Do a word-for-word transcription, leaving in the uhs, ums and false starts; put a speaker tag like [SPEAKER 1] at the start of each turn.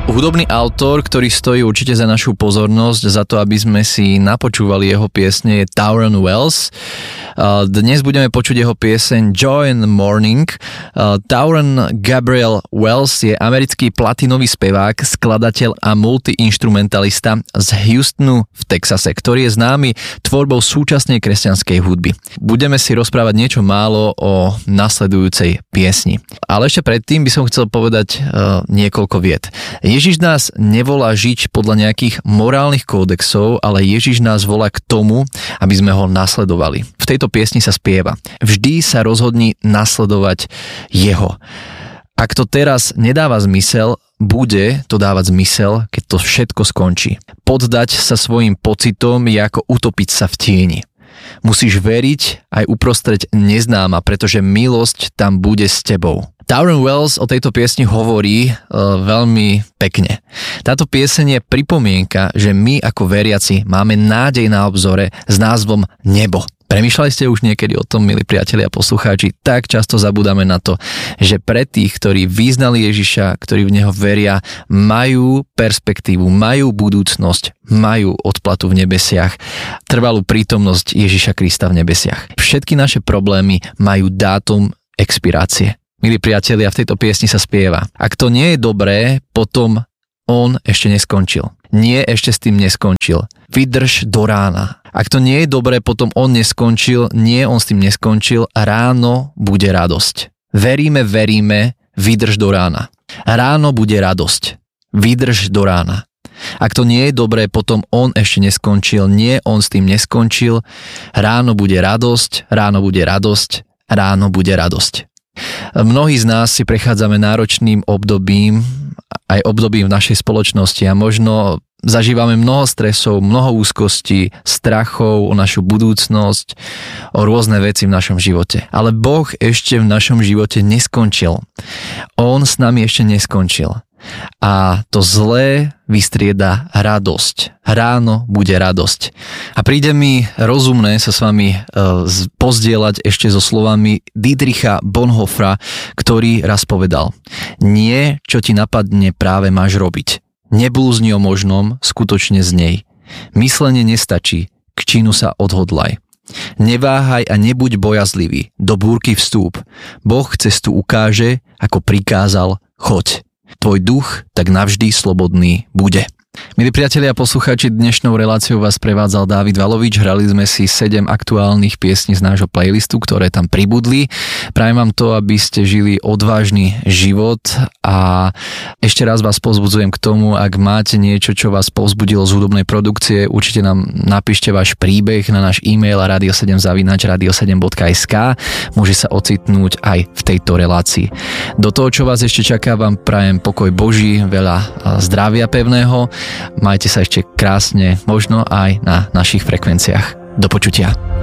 [SPEAKER 1] Hudobný autor, ktorý stojí určite za našu pozornosť, za to, aby sme si napočúvali jeho piesne, je Tauren Wells. Dnes budeme počuť jeho pieseň Joy in the Morning. Tauren Gabriel Wells je americký platinový spevák, skladateľ a multiinstrumentalista z Houstonu v Texase, ktorý je známy tvorbou súčasnej kresťanskej hudby. Budeme si rozprávať niečo málo o nasledujúcej piesni. Ale ešte predtým by som chcel povedať uh, niekoľko viet. Ježiš nás nevolá žiť podľa nejakých morálnych kódexov, ale Ježiš nás volá k tomu, aby sme ho nasledovali. V tejto piesni sa spieva: vždy sa rozhodni nasledovať jeho. Ak to teraz nedáva zmysel, bude to dávať zmysel, keď to všetko skončí. Poddať sa svojim pocitom je ako utopiť sa v tieni. Musíš veriť aj uprostred neznáma, pretože milosť tam bude s tebou. Tauren Wells o tejto piesni hovorí e, veľmi pekne. Táto pieseň je pripomienka, že my ako veriaci máme nádej na obzore s názvom Nebo. Premýšľali ste už niekedy o tom, milí priatelia a poslucháči? Tak často zabudáme na to, že pre tých, ktorí vyznali Ježiša, ktorí v neho veria, majú perspektívu, majú budúcnosť, majú odplatu v nebesiach, trvalú prítomnosť Ježiša Krista v nebesiach. Všetky naše problémy majú dátum expirácie. Milí priatelia, v tejto piesni sa spieva: ak to nie je dobré, potom on ešte neskončil. Nie, ešte s tým neskončil. Vydrž do rána. Ak to nie je dobré, potom on neskončil. Nie, on s tým neskončil. Ráno bude radosť. Veríme, veríme, vydrž do rána. Ráno bude radosť. Vydrž do rána. Ak to nie je dobré, potom on ešte neskončil. Nie, on s tým neskončil. Ráno bude radosť. Ráno bude radosť. Ráno bude radosť. Mnohí z nás si prechádzame náročným obdobím, aj obdobím v našej spoločnosti a možno zažívame mnoho stresov, mnoho úzkostí, strachov o našu budúcnosť, o rôzne veci v našom živote. Ale Boh ešte v našom živote neskončil. On s nami ešte neskončil. A to zlé vystrieda radosť. Ráno bude radosť. A príde mi rozumné sa s vami e, pozdieľať ešte so slovami Dietricha Bonhoeffera, ktorý raz povedal: nie, čo ti napadne, práve máš robiť. Neblúzni o možnom, skutočne z nej. Myslenie nestačí, k činu sa odhodlaj. Neváhaj a nebuď bojazlivý, do búrky vstúp. Boh cestu ukáže, ako prikázal, choď. Tvoj duch tak navždy slobodný bude. Milí priatelia a poslucháči, dnešnou reláciou vás prevádzal Dávid Valovič. Hrali sme si sedem aktuálnych piesní z nášho playlistu, ktoré tam pribudli. Prajem vám to, aby ste žili odvážny život a ešte raz vás povzbudzujem k tomu, ak máte niečo, čo vás povzbudilo z hudobnej produkcie, určite nám napíšte váš príbeh na náš e-mail radio sedem zavináč radio sedem bodka es ká. Môže sa ocitnúť aj v tejto relácii. Do toho, čo vás ešte čaká, vám prajem pokoj Boží, veľa zdravia pevného. Majte sa ešte krásne, možno aj na našich frekvenciách. Do počutia.